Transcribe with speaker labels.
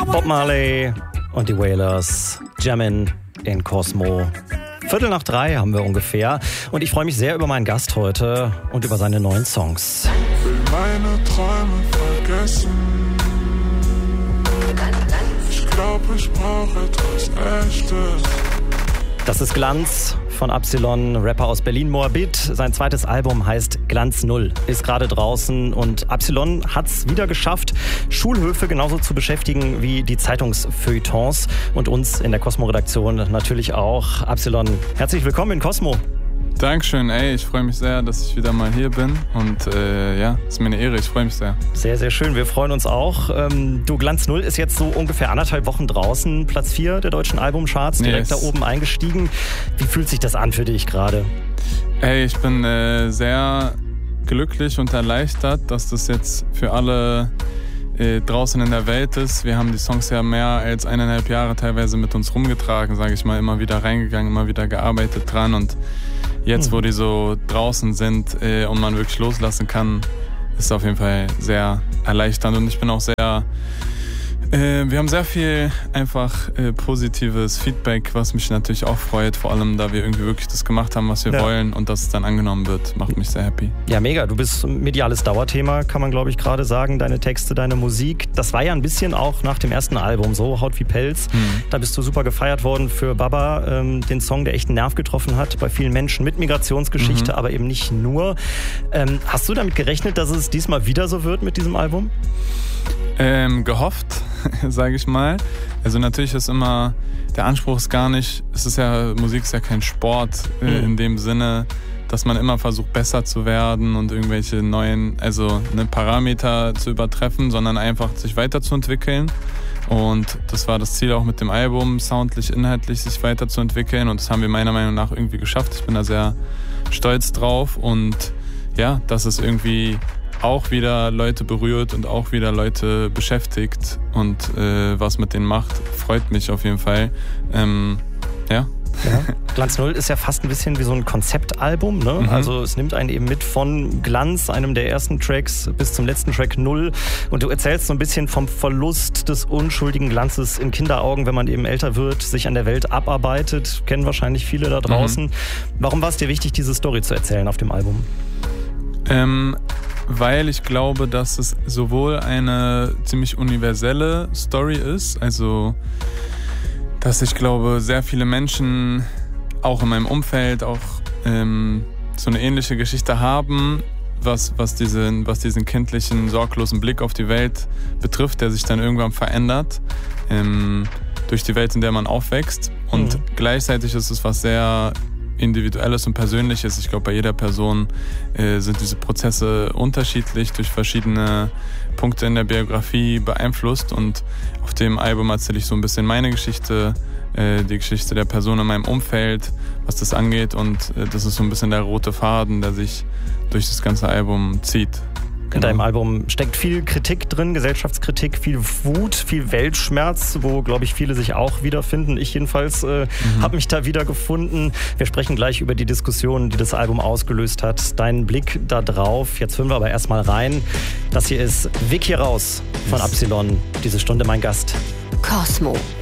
Speaker 1: Bob Marley und die Wailers jammen in Cosmo. 2:45 haben wir ungefähr. Und ich freue mich sehr über meinen Gast heute und über seine neuen Songs.
Speaker 2: Will meine Träume vergessen. Ich glaube, ich brauche etwas Echtes.
Speaker 1: Das ist Glanz von Absilon, Rapper aus Berlin-Moabit. Sein zweites Album heißt Glanz 0, ist gerade draußen und Absilon hat es wieder geschafft, Schulhöfe genauso zu beschäftigen wie die Zeitungsfeuilletons und uns in der Cosmo-Redaktion natürlich auch. Absilon, herzlich willkommen in Cosmo.
Speaker 3: Dankeschön, ich freue mich sehr, dass ich wieder mal hier bin und ist mir eine Ehre, ich freue mich sehr.
Speaker 1: Sehr, sehr schön, wir freuen uns auch. Du, Glanz 0 ist jetzt so ungefähr 1,5 Wochen draußen, Platz 4 der deutschen Albumcharts, direkt da oben eingestiegen. Wie fühlt sich das an für dich gerade?
Speaker 3: Ich bin sehr glücklich und erleichtert, dass das jetzt für alle draußen in der Welt ist. Wir haben die Songs ja mehr als 1,5 Jahre teilweise mit uns rumgetragen, sage ich mal, immer wieder reingegangen, immer wieder gearbeitet dran und jetzt, wo die so draußen sind und man wirklich loslassen kann, ist es auf jeden Fall sehr erleichternd und ich bin auch sehr wir haben sehr viel einfach positives Feedback, was mich natürlich auch freut, vor allem da wir irgendwie wirklich das gemacht haben, was wir wollen und dass es dann angenommen wird, macht mich sehr happy.
Speaker 1: Ja, mega. Du bist ein mediales Dauerthema, kann man glaube ich gerade sagen, deine Texte, deine Musik. Das war ja ein bisschen auch nach dem ersten Album so, Haut wie Pelz. Da bist du super gefeiert worden für Baba, den Song, der echt einen Nerv getroffen hat bei vielen Menschen mit Migrationsgeschichte, aber eben nicht nur. Hast du damit gerechnet, dass es diesmal wieder so wird mit diesem Album?
Speaker 3: Gehofft, sage ich mal. Also natürlich ist immer, der Anspruch ist gar nicht, Musik ist ja kein Sport in dem Sinne, dass man immer versucht besser zu werden und irgendwelche neuen, Parameter zu übertreffen, sondern einfach sich weiterzuentwickeln. Und das war das Ziel auch mit dem Album, soundlich, inhaltlich sich weiterzuentwickeln und das haben wir meiner Meinung nach irgendwie geschafft. Ich bin da sehr stolz drauf und ja, dass es irgendwie auch wieder Leute berührt und auch wieder Leute beschäftigt und was mit denen macht, freut mich auf jeden Fall. Ja.
Speaker 1: Glanz 0 ist ja fast ein bisschen wie so ein Konzeptalbum, ne? Also es nimmt einen eben mit von Glanz, einem der ersten Tracks, bis zum letzten Track 0 und du erzählst so ein bisschen vom Verlust des unschuldigen Glanzes in Kinderaugen, wenn man eben älter wird, sich an der Welt abarbeitet, kennen wahrscheinlich viele da draußen. Warum war es dir wichtig, diese Story zu erzählen auf dem Album?
Speaker 3: Weil ich glaube, dass es sowohl eine ziemlich universelle Story ist, also dass ich glaube, sehr viele Menschen auch in meinem Umfeld auch so eine ähnliche Geschichte haben, was diesen kindlichen, sorglosen Blick auf die Welt betrifft, der sich dann irgendwann verändert durch die Welt, in der man aufwächst. Und gleichzeitig ist es was sehr Individuelles und Persönliches. Ich glaube, bei jeder Person sind diese Prozesse unterschiedlich, durch verschiedene Punkte in der Biografie beeinflusst und auf dem Album erzähle ich so ein bisschen meine Geschichte, die Geschichte der Person in meinem Umfeld, was das angeht und das ist so ein bisschen der rote Faden, der sich durch das ganze Album zieht.
Speaker 1: In deinem Album steckt viel Kritik drin, Gesellschaftskritik, viel Wut, viel Weltschmerz, wo, glaube ich, viele sich auch wiederfinden. Ich jedenfalls habe mich da wiedergefunden. Wir sprechen gleich über die Diskussion, die das Album ausgelöst hat. Deinen Blick da drauf. Jetzt hören wir aber erstmal rein. Das hier ist Weg hier raus von Absilon. Diese Stunde mein Gast.
Speaker 4: Cosmo.